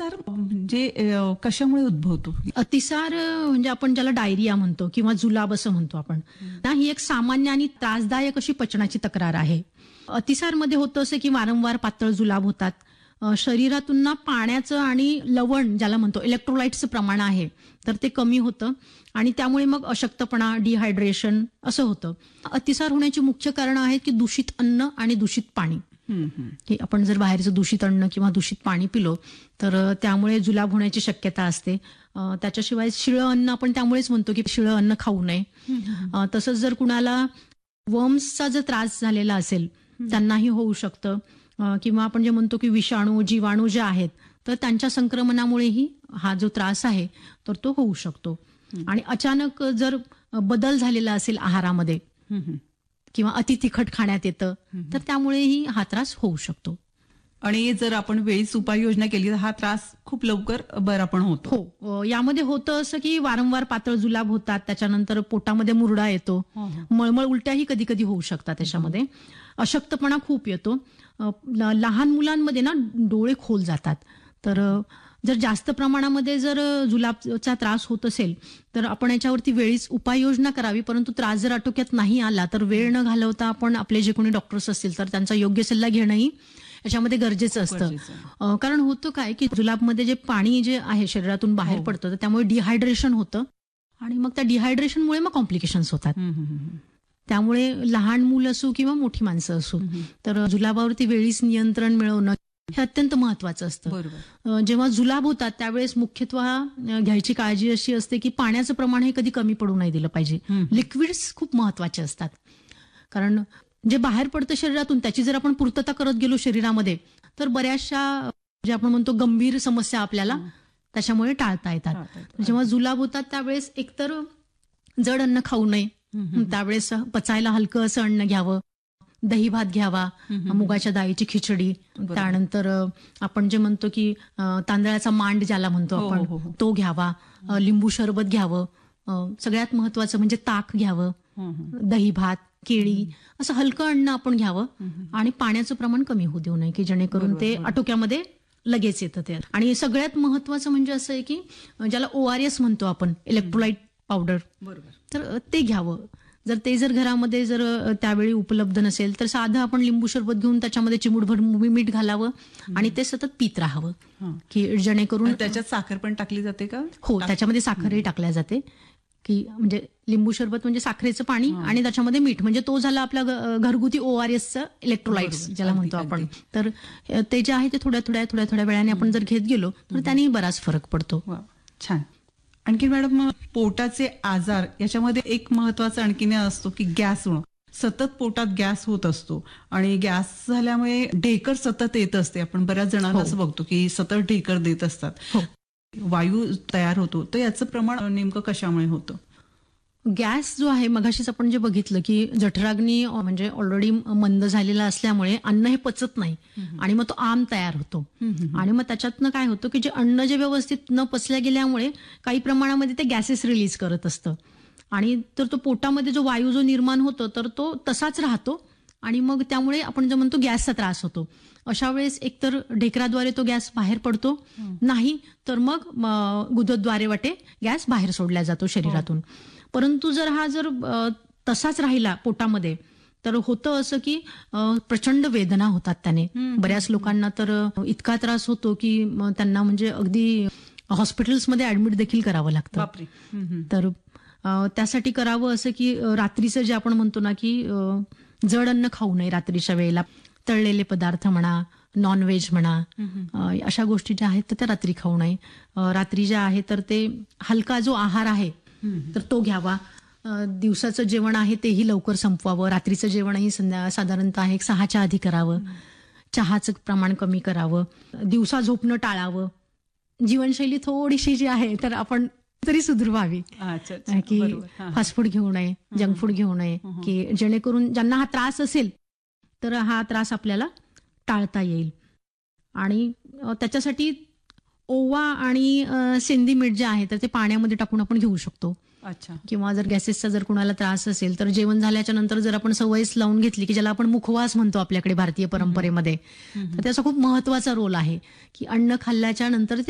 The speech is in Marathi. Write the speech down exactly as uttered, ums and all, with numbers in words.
अतिसार म्हणजे अ, कशामुळे उद्भवतो? अतिसार अ, म्हणजे आपण ज्याला डायरिया म्हणतो किंवा जुलाब असं म्हणतो आपण, ना ही एक सामान्य आणि त्रासदायक अशी पचनाची तक्रार आहे. अतिसारमध्ये होतं असं की वारंवार पातळ जुलाब होतात. अ, शरीरातून ना पाण्याचं आणि लवण ज्याला म्हणतो इलेक्ट्रोलाइट्सचं प्रमाण आहे तर ते कमी होतं आणि त्यामुळे मग अशक्तपणा, डिहायड्रेशन असं होतं. अतिसार होण्याची मुख्य कारणं आहेत की दूषित अन्न आणि दूषित पाणी. की आपण जर बाहेरचं दूषित अन्न किंवा दूषित पाणी पिलो तर अ, त्यामुळे जुलाब होण्याची शक्यता असते. अ, त्याच्याशिवाय शिळं अन्न आपण त्यामुळेच म्हणतो की शिळं अन्न खाऊ नये. अ, तसंच जर कुणाला वर्म्सचा जर त्रास झालेला असेल त्यांनाही होऊ शकतं. अ, किंवा आपण जे म्हणतो की विषाणू, जीवाणू जे आहेत तर त्यांच्या संक्रमणामुळेही हा जो त्रास आहे तर तो होऊ शकतो. आणि अचानक जर बदल झालेला असेल आहारामध्ये किंवा अति तिखट खाण्यात येतं तर त्यामुळेही हा त्रास होऊ शकतो. आणि जर आपण वेळीच उपाययोजना केली तर हा त्रास खूप लवकर बरा पण होतो. हो, अ, यामध्ये होतं असं की वारंवार पातळ जुलाब होतात, त्याच्यानंतर पोटामध्ये मुरडा येतो, मळमळ उलट्याही कधी कधी होऊ शकतात. त्याच्यामध्ये अशक्तपणा खूप येतो. अ, ल- लहान मुलांमध्ये ना डोळे खोल जातात. तर अ, जर जास्त प्रमाणामध्ये जर अ, जुलाबचा त्रास होत असेल तर आपण याच्यावरती वेळीच उपाययोजना करावी. परंतु त्रास जर आटोक्यात नाही आला तर वेळ न घालवता आपण आपले जे कोणी डॉक्टर्स असतील तर त्यांचा योग्य सल्ला घेणंही याच्यामध्ये गरजेचं असतं. अ, कारण होतं काय की जुलाबमध्ये जे पाणी जे आहे शरीरातून बाहेर पडतं तर त्यामुळे डिहायड्रेशन होतं आणि मग त्या डिहायड्रेशनमुळे मग कॉम्प्लिकेशन्स होतात. त्यामुळे लहान मुलं असो किंवा मोठी माणसं असो तर जुलाबावरती वेळीच नियंत्रण मिळवणं हे अत्यंत महत्वाचं असतं. अ, जेव्हा जुलाब होतात त्यावेळेस मुख्यत्वे अ, घ्यायची काळजी अशी असते की पाण्याचं प्रमाण हे कधी कमी पडू नाही दिलं पाहिजे. लिक्विड्स खूप महत्वाचे असतात. कारण जे बाहेर पडतं शरीरातून त्याची जर आपण पूर्तता करत गेलो शरीरामध्ये तर बऱ्याचशा जे आपण म्हणतो गंभीर समस्या आपल्याला त्याच्यामुळे टाळता येतात. जेव्हा जुलाब होतात त्यावेळेस एकतर जड अन्न खाऊ नये, त्यावेळेस पचायला हलकं असं अन्न घ्यावं, दही भात घ्यावा, मुगाच्या डाळीची खिचडी, त्यानंतर अ, आपण जे म्हणतो की अ, तांदळाचा मांड ज्याला म्हणतो आपण तो घ्यावा, अ, लिंबू सरबत घ्यावं, अ, सगळ्यात महत्वाचं म्हणजे ताक घ्यावं, दही भात, केळी असं हलकं अन्न आपण घ्यावं आणि पाण्याचं प्रमाण कमी होऊ देऊ नये की जेणेकरून ते आटोक्यामध्ये लगेच येतं. ते आणि सगळ्यात महत्वाचं म्हणजे असं आहे की अ, ज्याला ओआरएस म्हणतो आपण इलेक्ट्रोलाइट पावडर, तर अ, ते घ्यावं. जर ते जर घरामध्ये जर अ, त्यावेळी उपलब्ध नसेल तर साधं आपण लिंबू सरबत घेऊन त्याच्यामध्ये चिमूटभर मीठ घालावं आणि ते सतत पित राहावं की जेणेकरून त्याच्यात साखर पण टाकली जाते का? हो, त्याच्यामध्ये साखरही टाकल्या जाते की म्हणजे लिंबू सरबत म्हणजे साखरेचं पाणी आणि त्याच्यामध्ये मीठ म्हणजे तो झाला आपला घ- घरगुती ओआरएसचं इलेक्ट्रोलाइट्स ज्याला म्हणतो आपण. तर अ, ते जे आहे ते थोड्या थोड्या थोड्या थोड्या वेळाने आपण जर घेत गेलो तर त्यानेही बराच फरक पडतो. छान. आणखी मॅडम मग पोटाचे आजार याच्यामध्ये एक महत्वाचा आणखीन असतो की गॅस होणं. सतत पोटात गॅस होत असतो आणि गॅस झाल्यामुळे ढेकर सतत येत असते. आपण बऱ्याच जणांना असं बघतो की सतत ढेकर देत असतात. वायू तयार होतो तर याचं प्रमाण नेमकं कशामुळे होतं? गॅस जो आहे मगाशीच आपण जे बघितलं की जठराग्नी अ, म्हणजे ऑलरेडी मंद झालेला असल्यामुळे अन्न हे पचत नाही आणि मग तो आम तयार होतो आणि मग त्याच्यातनं काय होतं की जे अन्न जे व्यवस्थित न पचल्या गेल्यामुळे काही प्रमाणामध्ये ते गॅसेस रिलीज करत असतं आणि तर तो पोटामध्ये जो वायू जो निर्माण होतो तर तो तसाच राहतो आणि मग त्यामुळे आपण जो म्हणतो गॅसचा त्रास होतो. अशा वेळेस एकतर ढेकराद्वारे तो गॅस बाहेर पडतो, नाही तर मग म, गुदद्वारे वाटे गॅस बाहेर सोडला जातो शरीरातून. परंतु जर हा जर अ, तसाच राहिला पोटामध्ये तर होतं असं की अ, प्रचंड वेदना होतात त्याने. बऱ्याच लोकांना तर अ, इतका त्रास होतो की म, त्यांना म्हणजे अगदी हॉस्पिटल्समध्ये ऍडमिट देखील करावं लागतं. तर अ, त्यासाठी करावं असं की अ, रात्रीचं जे आपण म्हणतो ना की अ, जड अन्न खाऊ नये रात्रीच्या वेळेला. तळलेले पदार्थ म्हणा, नॉनव्हेज म्हणा, अ, अशा गोष्टी ज्या आहेत तर त्या रात्री खाऊ नये. अ, रात्री ज्या आहे तर ते हलका जो आहार आहे तर तो घ्यावा. अ, दिवसाचं जेवण आहे तेही लवकर संपवावं. रात्रीचं जेवणही संध्या साधारणतः एक सहाच्या आधी करावं. चहाचं प्रमाण कमी करावं. दिवसा झोपणं टाळावं. जीवनशैली थोडीशी जी आहे तर आपण तरी सुधारवावी की फास्ट फूड घेऊ नये, जंक फूड घेऊ नये की जेणेकरून ज्यांना हा त्रास असेल तर हा त्रास आपल्याला टाळता येईल. आणि अ, त्याच्यासाठी ओवा आणि अ, सेंदी मीठ जे आहे तर ते पाण्यामध्ये टाकून आपण घेऊ शकतो. अच्छा. किंवा जर गॅसेसचा जर कुणाला त्रास असेल तर जेवण झाल्याच्या नंतर जर आपण सवयच लावून घेतली की ज्याला आपण मुखवास म्हणतो आपल्याकडे भारतीय परंपरेमध्ये तर त्याचा खूप महत्वाचा रोल आहे की अन्न खाल्ल्याच्या नंतर ते